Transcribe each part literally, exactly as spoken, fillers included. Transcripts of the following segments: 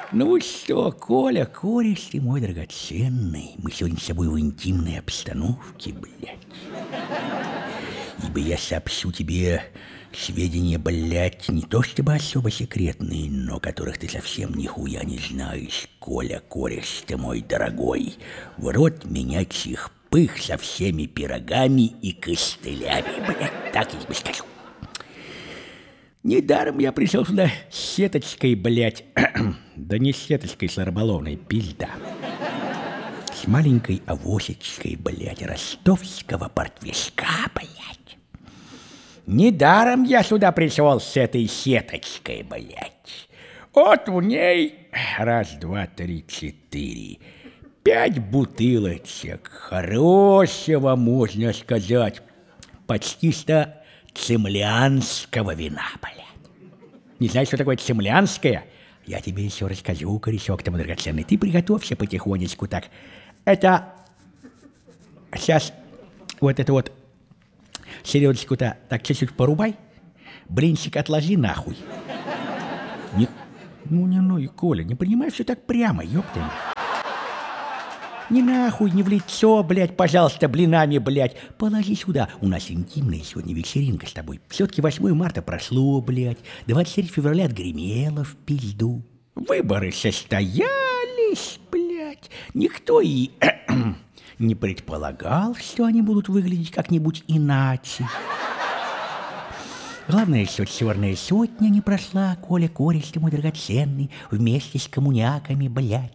Ну что, Коля, кореш ты мой драгоценный, мы сегодня с тобой в интимной обстановке, блядь. Ибо я сообщу тебе сведения, блядь, не то чтобы особо секретные, но которых ты совсем нихуя не знаешь, Коля, кореш ты мой дорогой. В рот меня чих-пых со всеми пирогами и костылями, блядь, так я тебе скажу. Недаром я пришел сюда с сеточкой, блядь. Да не с сеточкой, с рыболовной, пизда. С маленькой авосечкой, блядь, ростовского портвишка, блядь. Недаром я сюда пришел с этой сеточкой, блядь. Вот в ней раз, два, три, четыре. Пять бутылочек хорошего, можно сказать, почти что цимлянского вина, блядь. Не знаешь, что такое цимлянское? Я тебе еще расскажу, корешок ты мой драгоценный. Ты приготовься потихонечку так. Это сейчас вот это вот селедочку-то так чуть-чуть порубай. Блинчик отложи нахуй. Не, ну не ну и Коля, не принимай все так прямо, ёпта. Не нахуй, не в лицо, блядь, пожалуйста, блинами, блядь. Положи сюда. У нас интимная сегодня вечеринка с тобой. Все-таки восьмое марта прошло, блядь. двадцать третьего февраля отгремело в пизду. Выборы состоялись, блядь. Никто и не предполагал, что они будут выглядеть как-нибудь иначе. Главное, что черная сотня не прошла, Коля, кореш ты мой драгоценный, вместе с коммуняками, блядь.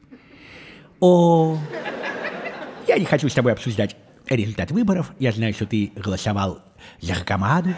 О, я не хочу с тобой обсуждать результат выборов. Я знаю, что ты голосовал за Хакамаду.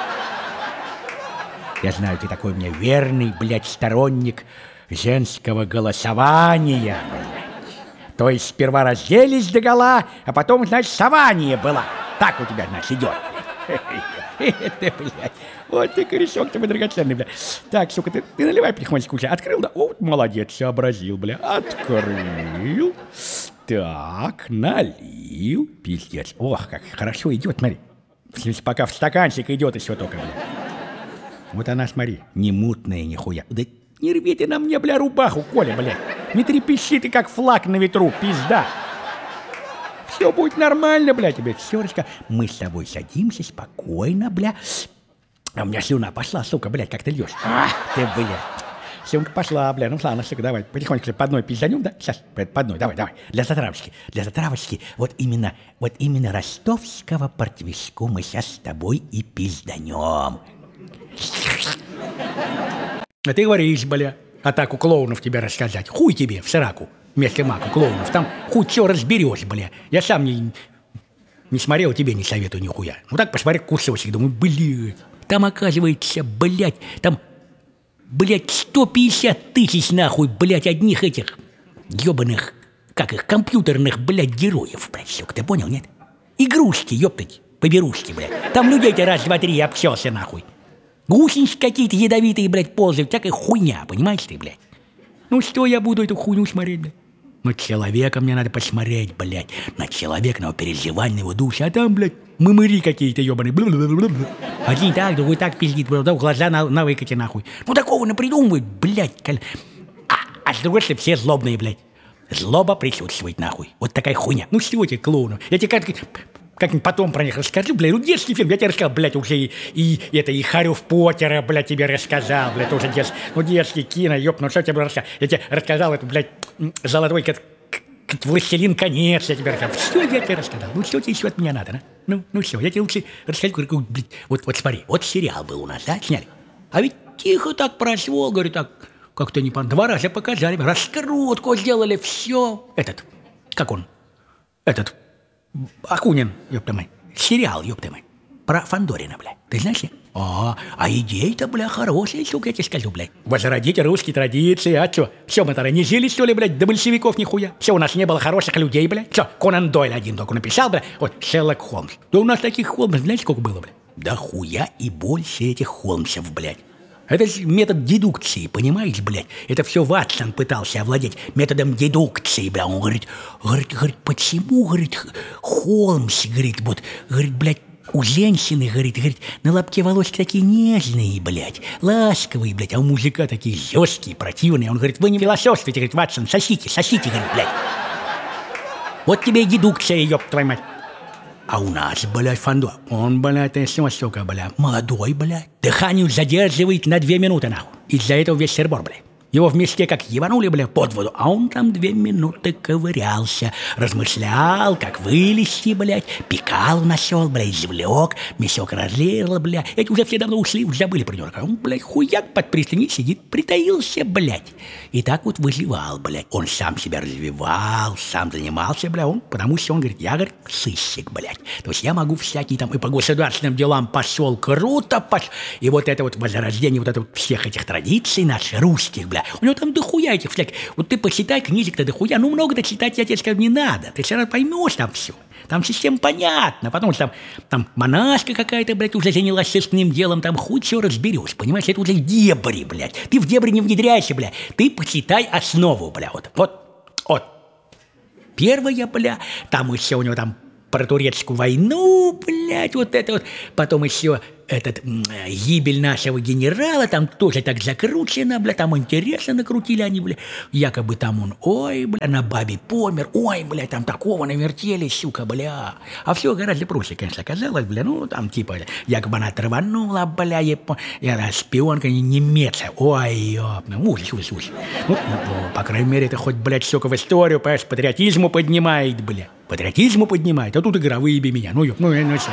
Я знаю, ты такой у меня верный, блядь, сторонник женского голосования, блядь. То есть сперва разделись догола, а потом, значит, сование было. Так у тебя, значит, идет. Это, блядь, вот ты корешок, ты мой драгоценный, блядь. Так, сука, ты, ты наливай потихонечку уже. Открыл, да? О, молодец, сообразил, бля. Открыл. Так, налил. Пиздец. Ох, как хорошо идет, смотри. В смысле, пока в стаканчик идет еще только, бля. Вот она, смотри, не мутная нихуя. Да не рви ты на мне, бля, рубаху, Коля, бля. Не трепещи ты, как флаг на ветру, пизда. Все будет нормально, бля, тебе, Сёрочка. Мы с тобой садимся спокойно, бля. А у меня слюна пошла, сука, блядь, как ты льешь. А, ты, бля. Слюнка пошла, бля. Ну, ладно, сука, давай, потихоньку по одной пизданем, да? Сейчас, по одной, давай, давай. Для затравочки, для затравочки. Вот именно, вот именно ростовского портвишку мы сейчас с тобой и пизданем. А ты говоришь, бля, атаку клоунов тебе рассказать. Хуй тебе в сраку. Вместо мака клоунов. Там хуй чё разберешь, бля. Я сам не, не смотрел, тебе не советую нихуя. Ну так посмотри кусочек, думаю, блядь. Там оказывается, блядь, там, блядь, сто пятьдесят тысяч нахуй, блядь, одних этих ёбаных, как их, компьютерных, блядь, героев, блядь, сука, ты понял, нет? Игрушки, ёптать, поберушки, блядь. Там людей-то раз, два, три обчелся, нахуй. Гусеницы какие-то ядовитые, блядь, ползают, всякая хуйня, понимаешь ты, блядь? Ну что я буду эту хуйню смотреть, блядь? На человека мне надо посмотреть, блядь. На человека, на его переживания, на его душу. А там, блядь, мымыри какие-то ебаные. Один так, другой так пиздит, блядь, глаза на, на выкате, нахуй. Ну такого напридумывают, блядь. А, а с другой стороны, все злобные, блядь. Злоба присутствует, нахуй. Вот такая хуйня. Ну что тебе, клоуну? Я тебе как... Как-нибудь потом про них расскажу, блядь, ну детский фильм, я тебе рассказал, блядь, уже и, и это, и Харю Поттера, блядь, тебе рассказал, блядь, тоже детский, ну детский кино, ёп, ну что я тебе рассказал, я тебе рассказал эту, блядь, золотой, как, как Властелин конец, я тебе рассказал, что я тебе рассказал, ну что тебе еще от меня надо, да? Ну, ну все, я тебе лучше расскажу, говорю, блядь, вот, вот смотри, вот сериал был у нас, да, сняли, а ведь тихо так прошло, говорю, так, как-то не по два раза показали, раскрутку сделали, все, этот, как он, этот, Акунин, ёпта мать. Сериал, ёпта мать. Про Фандорина, бля. Ты знаешь? А, а идея-то, бля, хорошая, сука, я тебе скажу, блядь. Возродить русские традиции, а чё? Все мы тогда не жили, что ли, блядь, до большевиков нихуя? Все, у нас не было хороших людей, блядь. Все, Конан Дойль один только написал, бля. Вот, Шерлок Холмс. Да у нас таких Холмсов, знаете, сколько было, блядь? Да хуя и больше этих Холмсов, блядь. Это же метод дедукции, понимаешь, блядь? Это все Ватсон пытался овладеть методом дедукции, блядь. Он говорит, говорит, говорит, почему, говорит, Холмс, говорит, вот, говорит, блядь, У женщины, говорит, говорит, на лобке волосики такие нежные, блядь, ласковые, блядь, а у мужика такие жесткие, противные. Он говорит, вы не философствуйте, говорит, Ватсон, сосите, сосите, говорит, блядь. Вот тебе и дедукция, ёб твою мать. А у нас, блядь, Фандо, он, блядь, если вот столько, блядь, молодой, блядь, дыхание задерживает на две минуты, нахуй. Из-за этого весь сербор, блядь. Его в мешке как ебанули, бля, под воду, а он там две минуты ковырялся, размышлял, как вылезти, блядь, пикал насел, блядь, извлек, мешок разлил, бля. Эти уже все давно ушли, уже забыли про него. А он, блядь, хуяк под пристани сидит, притаился, блядь. И так вот выживал, блядь. Он сам себя развивал, сам занимался, бля, он, потому что он говорит, я, говорит, сыщик, блядь. То есть я могу всякие там и по государственным делам пошел круто, пошел. И вот это вот возрождение вот это вот всех этих традиций наших, русских, бля. У него там дохуя этих всяких. Вот ты почитай книжек-то дохуя. Ну, много-то читать, я тебе скажу, не надо. Ты все равно поймешь там все. Там совсем понятно. Потому что там, там монашка какая-то, блядь, уже занялась сыскным делом. Там хуй все разберешься. Понимаешь, это уже дебри, блядь. Ты в дебри не внедряйся, блядь. Ты почитай основу, блядь. Вот, вот, вот. Первая, бля, там еще у него там про турецкую войну, блядь, вот это вот. Потом еще этот гибель нашего генерала, там тоже так закручено, бля, там интересно накрутили они, бля. Якобы там он, ой, бля, на бабе помер, ой, бля, там такого навертели, сука, бля. А все гораздо проще, конечно, оказалось, бля, ну, там типа, якобы она оторванула, бля, и она шпионка немецкая, ой, ёп, ну, ужас, ужас, ужас. Ну, ну, по крайней мере, это хоть, блядь, сука, в историю, понимаешь, патриотизму поднимает, бля. Патриотизму поднимает, а тут игра «Выеби меня», ну, ёп, ну, ну, ну,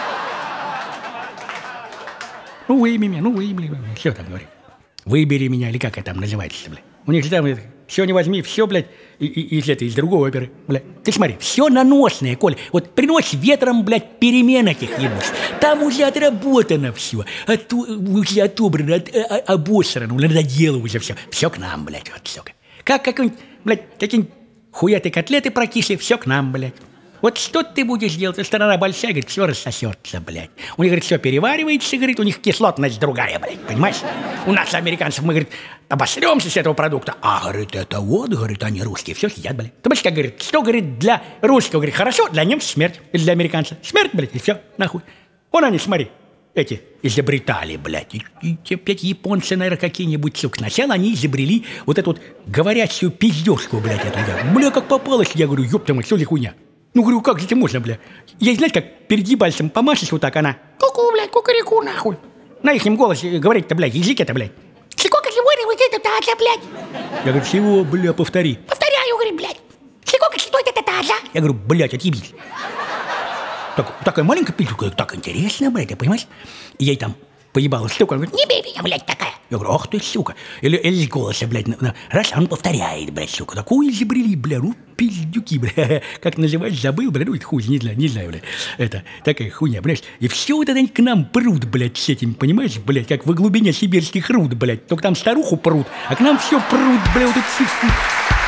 ну, выеби меня, ну, выеби меня. Что там говорит? Выбери меня, или как это там называется, блядь? У них же там все не возьми, все, блядь, и, и, из этой, из другой оперы, блядь. Ты смотри, все наносное, Коль. Вот принось ветром, блядь, перемен этих ебусь. Там уже отработано все, от, уже отобрано, от, а, обосрано, надоело уже все. Все к нам, блядь, вот, сука. Как какой-нибудь, блядь, какие-нибудь хуятые котлеты прокисли, все к нам, блядь. Вот что ты будешь делать? Страна большая, говорит, все рассосется, блядь. У них, говорит, все переваривается, говорит, у них кислотность другая, блядь, понимаешь? У нас, американцев, мы, говорит, обосремся с этого продукта. А, говорит, это вот, говорит, они русские, все сидят, блядь. Ты понимаешь, как, говорит, что, говорит, для русского, говорит, хорошо, для немца смерть, или для американца смерть, блядь, и все, нахуй. Вон они, смотри, эти изобретали, блядь, и, и, и опять японцы, наверное, какие-нибудь, сука. Сначала они изобрели вот эту вот говорящую пиздёшку, блядь, эту, я. Бля, как попалось, я говорю, ёпта мать, что за хуйня? Ну, говорю, как же это можно, бля? Я, знаете, как перед ебальцем помашешь вот так, она... Ку-ку, блядь, кукареку, нахуй. На ихнем голосе говорить-то, блядь, язык-то, блядь. Сколько сегодня вот это таза, блядь? Я говорю, всего, бля, повтори. Повторяю, говорю, блядь. Сколько стоит эта таза? Я говорю, блядь, отъебись. Так, такая маленькая пиздюка, так интересно, блядь, ты понимаешь? И ей там поебалась штука, он говорит, не бей меня, блядь, такая. Я говорю, ах ты, сука. Или, или с голоса, блядь, на, на, раз, он повторяет, блядь, сука. Такую изобрели, бля, ну, пиздюки, бля. Как называется, забыл, бля, ну, это хуй, не знаю, не знаю, бля. Это такая хуйня, понимаешь? И все вот это они к нам прут, блядь, с этим, понимаешь, блядь, как во глубине сибирских руд, блядь. Только там старуху прут, а к нам все прут, бля, вот это все.